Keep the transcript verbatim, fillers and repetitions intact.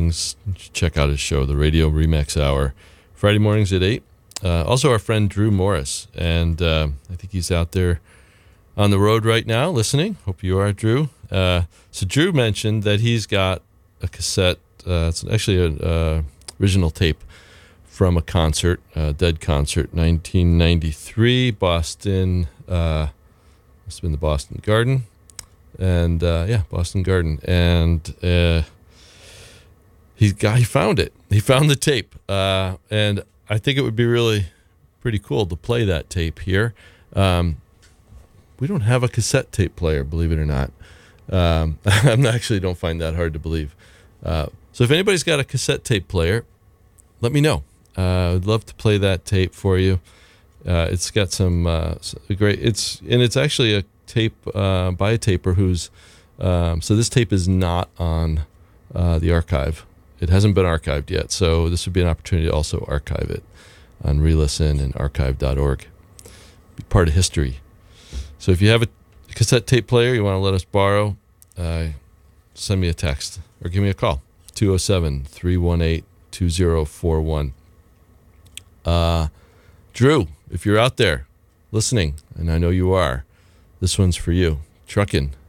mornings. Check out his show, the Radio Remix Hour, Friday mornings at eight. Uh, also, our friend Drew Morris, and uh, I think he's out there on the road right now listening. Hope you are, Drew. Uh, so Drew mentioned that he's got a cassette. Uh, it's actually an uh, original tape from a concert, a Dead concert, nineteen ninety-three, Boston. Uh, must have been the Boston Garden. And, uh, yeah, Boston Garden. And uh, he got, he found it. He found the tape. Uh, and I think it would be really pretty cool to play that tape here. Um, we don't have a cassette tape player, believe it or not. Um, I actually don't find that hard to believe. Uh, so if anybody's got a cassette tape player, let me know. Uh, I'd love to play that tape for you. Uh, it's got some uh, great. It's and it's actually a tape uh, by a taper who's. Um, so this tape is not on uh, the archive. It hasn't been archived yet. So this would be an opportunity to also archive it on Relisten and archive dot org. Be part of history. So if you have a cassette tape player you want to let us borrow, uh, send me a text or give me a call. two oh seven, three one eight, two oh four one. Uh, Drew, if you're out there listening, and I know you are, this one's for you. Truckin'.